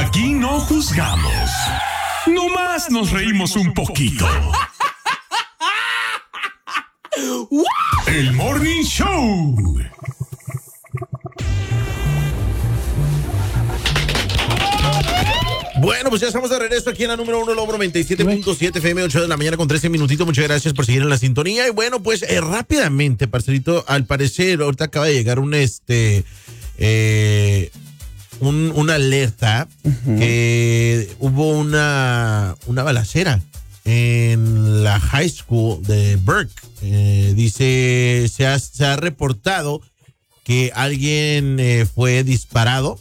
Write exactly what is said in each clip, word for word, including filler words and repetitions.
Aquí no juzgamos. Nomás nos reímos un poquito. El Morning Show. Bueno, pues ya estamos de regreso aquí en la número uno, Logro noventa y siete punto siete F M, ocho de la mañana con trece minutitos. Muchas gracias por seguir en la sintonía. Y bueno, pues eh, rápidamente, parcerito, al parecer, ahorita acaba de llegar un este eh, un, una alerta uh-huh. que hubo una, una balacera en la high school de Burke. Eh, dice, se ha, se ha reportado que alguien eh, fue disparado.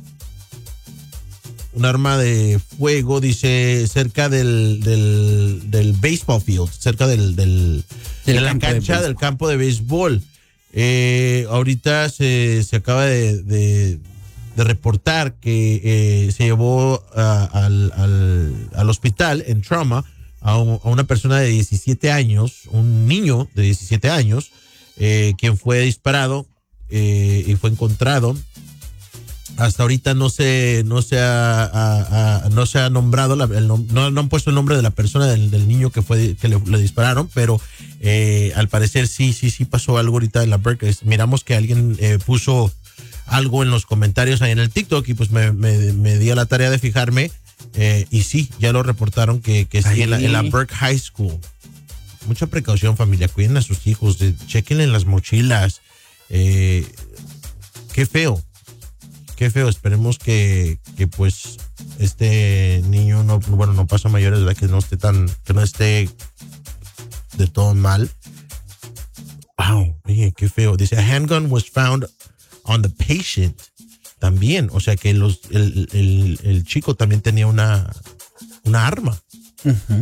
Un arma de fuego, dice, cerca del, del, del baseball field, cerca del, del, de la cancha de del campo de béisbol. Eh, ahorita se, se acaba de, de, de reportar que eh, se llevó a, al, al, al hospital en trauma a, un, a una persona de diecisiete años, un niño de diecisiete años, eh, quien fue disparado eh, y fue encontrado. Hasta ahorita no se no se ha, a, a, no se ha nombrado la, el, no, no han puesto el nombre de la persona del, del niño que fue que le, le dispararon, pero eh, al parecer sí sí sí pasó algo ahorita en la Berkeley. Miramos que alguien eh, puso algo en los comentarios ahí en el TikTok y pues me, me, me di a la tarea de fijarme eh, y sí, ya lo reportaron que, que sí en la, en la Burke High School. Mucha precaución, familia, cuiden a sus hijos, eh, chequenle en las mochilas. Eh, qué feo. Qué feo, esperemos que, que pues este niño no, bueno, no pasa a mayores, ¿verdad? Que no esté tan, que no esté de todo mal. Wow, oye, qué feo. Dice, a handgun was found on the patient. También, o sea que los, el, el, el chico también tenía una, una arma. Uh-huh.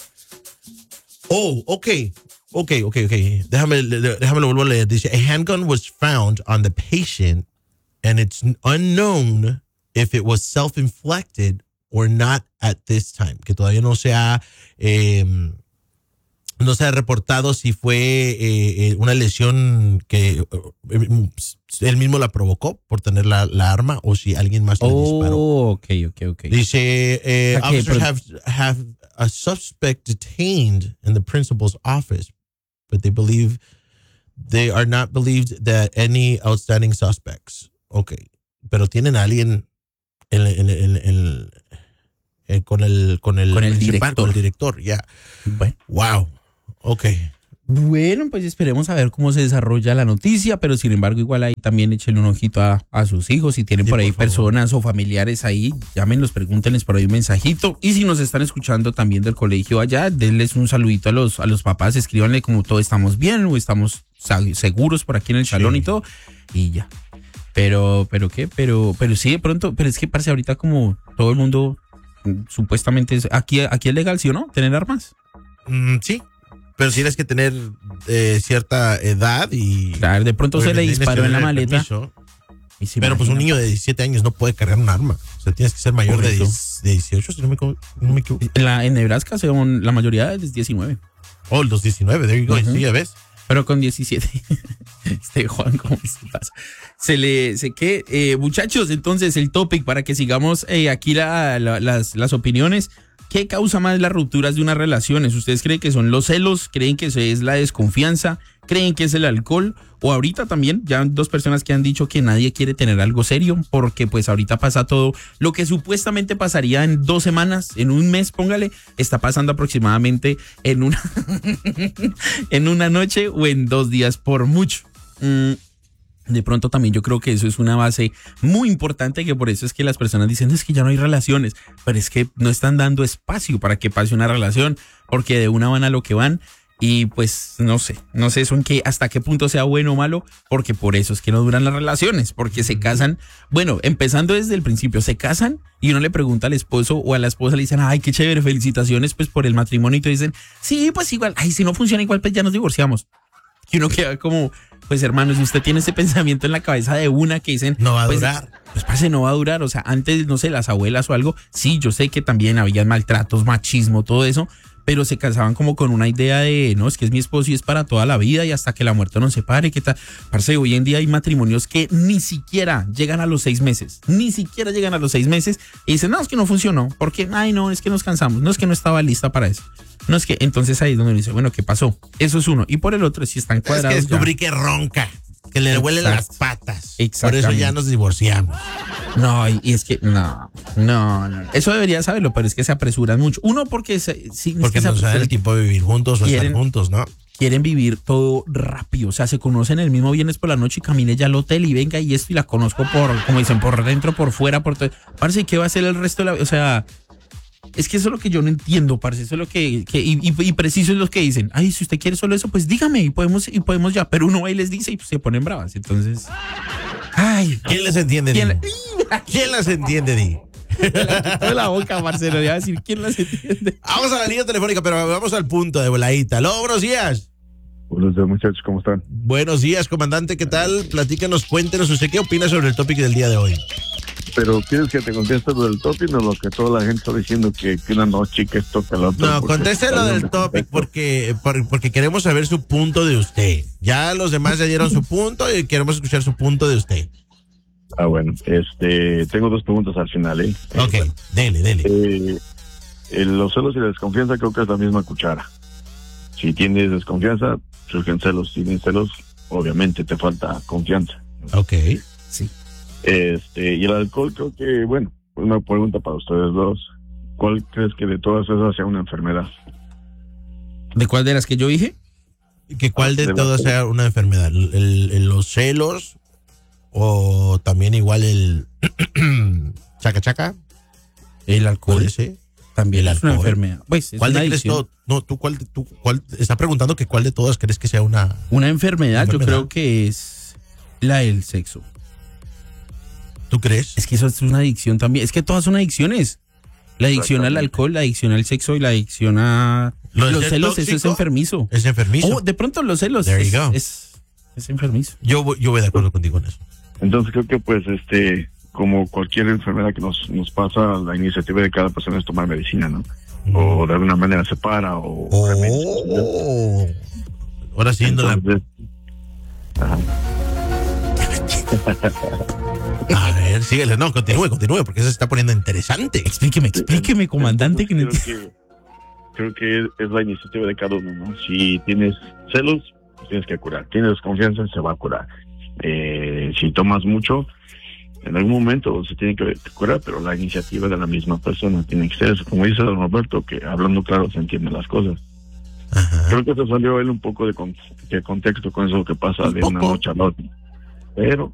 Oh, ok, ok, ok, ok. Déjame, déjame lo vuelvo a leer. Dice, a handgun was found on the patient. And it's unknown if it was self-inflicted or not at this time. Que todavía no se ha, eh, no se ha reportado si fue eh, una lesión que eh, él mismo la provocó por tener la, la arma o si alguien más le disparó. Oh, ok, ok, ok. Dice, eh, okay, officers pero... have, have a suspect detained in the principal's office, but they believe they are not believed that any outstanding suspects. Ok, pero tienen a alguien en, en, en, en, en, con el con el, con el director, con el director, ya. Yeah. Bueno. Wow. Ok. Bueno, pues esperemos a ver cómo se desarrolla la noticia, pero sin embargo igual ahí también échenle un ojito a, a sus hijos. Si tienen sí, por ahí por personas o familiares ahí, llámenlos, pregúntenles por ahí un mensajito. Y si nos están escuchando también del colegio allá, denles un saludito a los, a los papás, escríbanle como todo estamos bien o estamos seguros por aquí en el sí. salón y todo, y ya. Pero, pero qué, pero, pero sí de pronto, pero es que parece ahorita como todo el mundo supuestamente es, aquí, aquí es legal, ¿sí o no? ¿Tener armas? Mm, sí, pero tienes que tener eh, cierta edad y... Claro, de pronto se le disparó en la maleta. Y si pero pues un niño de diecisiete años no puede cargar un arma. O sea, tienes que ser mayor de, de dieciocho, si no me, no me equivoco. En, la, en Nebraska son, la mayoría es diecinueve. Oh, los diecinueve, there you go, uh-huh. Sí, ya ves. Pero con diecisiete. Este Juan, ¿cómo se pasa? Se le, sé que, eh, muchachos, entonces el topic para que sigamos eh, aquí la, la, las, las opiniones. ¿Qué causa más las rupturas de unas relaciones? ¿Ustedes creen que son los celos? ¿Creen que eso es la desconfianza? ¿Creen que es el alcohol? O ahorita también, ya dos personas que han dicho que nadie quiere tener algo serio, porque pues ahorita pasa todo lo que supuestamente pasaría en dos semanas, en un mes, póngale, está pasando aproximadamente en una, en una noche o en dos días por mucho. Mm. De pronto también yo creo que eso es una base muy importante, que por eso es que las personas dicen es que ya no hay relaciones, pero es que no están dando espacio para que pase una relación, porque de una van a lo que van y pues no sé, no sé eso en qué, hasta qué punto sea bueno o malo, porque por eso es que no duran las relaciones, porque se casan, bueno, empezando desde el principio, se casan y uno le pregunta al esposo o a la esposa, le dicen, ay, qué chévere, felicitaciones pues por el matrimonio, y te dicen, sí, pues igual, ay, si no funciona igual pues ya nos divorciamos. Y uno queda como, pues hermanos, si usted tiene ese pensamiento en la cabeza de una que dicen... No va a pues, durar. Pues parce, no va a durar. O sea, antes, no sé, las abuelas o algo, sí, yo sé que también había maltratos, machismo, todo eso, pero se casaban como con una idea de, no, es que es mi esposo y es para toda la vida y hasta que la muerte nos separe, ¿qué tal? Parce, hoy en día hay matrimonios que ni siquiera llegan a los seis meses, ni siquiera llegan a los seis meses y dicen, no, es que no funcionó, porque, ay, no, es que nos cansamos, no, es que no estaba lista para eso. No, es que, entonces ahí es donde uno dice, bueno, ¿qué pasó? Eso es uno. Y por el otro, si están cuadrados. Es que descubrí ya. que ronca, que le huelen las patas. Por eso ya nos divorciamos. No, y, y es que, no, no, no. Eso debería saberlo, pero es que se apresuran mucho. Uno, porque se, sí, porque es que no saben el tiempo de vivir juntos o quieren, estar juntos, ¿no? Quieren vivir todo rápido. O sea, se conocen el mismo viernes por la noche y camine ya al hotel y venga y esto y la conozco por, como dicen, por dentro, por fuera, por todo. Parce, ¿qué va a hacer el resto de la vida? O sea, es que eso es lo que yo no entiendo, parce. Eso es lo que, que y, y, y preciso es lo que dicen. Ay, si usted quiere solo eso, pues dígame y podemos, y podemos ya. Pero uno ahí les dice y pues se ponen bravas. Entonces, ay. ¿Quién les entiende, ¿Quién, Di? ¿Quién las entiende, Di? De la boca, Marcelo, le va a decir quién las entiende. Vamos a la línea telefónica, pero vamos al punto de voladita. Aló, buenos días. Buenos días, muchachos, ¿cómo están? Buenos días, comandante, ¿qué tal? Platícanos, cuéntenos, ¿usted qué opina sobre el tópico del día de hoy? Pero ¿quieres que te conteste lo del topic o lo que toda la gente está diciendo que, que una noche que esto que lo otro? No, conteste lo del topic porque, porque queremos saber su punto de usted. Ya los demás ya dieron su punto y queremos escuchar su punto de usted. Ah, bueno, este, tengo dos preguntas al final, ¿eh? Ok, eh, dele, dele. Eh, eh, los celos y la desconfianza creo que es la misma cuchara. Si tienes desconfianza, surgen celos. Si tienes celos, obviamente te falta confianza. Ok. Sí. Este, y el alcohol creo que, bueno, una pregunta para ustedes dos. ¿Cuál crees que de todas esas sea una enfermedad? ¿De cuál de las que yo dije? ¿Que cuál de De todas la- sea una enfermedad? ¿El, el- el- ¿Los celos o también igual el chaca chaca? El alcohol. ¿Puede ser? También El es una alcohol. enfermedad. Pues, es ¿Cuál una de crees adicción. todo? No, tú cuál, tú cuál, está preguntando que cuál de todas crees que sea una... Una enfermedad, yo Enfermedad. creo que es la del sexo. ¿Tú crees? Es que eso es una adicción también. Es que todas son adicciones. La adicción al Exactamente. alcohol, la adicción al sexo y la adicción a Lo de los ser celos, eso es tóxico enfermizo. Es enfermizo. Oh, de pronto los celos There es, you go. es, es enfermizo. Yo, voy- yo voy de acuerdo contigo en eso. Entonces creo que pues este como cualquier enfermedad que nos nos pasa, la iniciativa de cada persona es tomar medicina, ¿no? O de alguna manera se para o Oh. Ahora sí, no la- Entonces, ajá. a ver, síguele, no, continúe, continúe, porque eso se está poniendo interesante. Explíqueme, explíqueme, comandante. Que no Entonces, entiendo. creo que creo que es la iniciativa de cada uno, ¿no? Si tienes celos, pues tienes que curar. Tienes desconfianza, se va a curar. Eh, si tomas mucho, en algún momento se tiene que curar, pero la iniciativa de la misma persona tiene que ser eso. Como dice don Roberto, que hablando claro se entienden las cosas. Ajá. Creo que se salió él un poco de, con- de contexto con eso que pasa Un de una poco. noche a la otra. Pero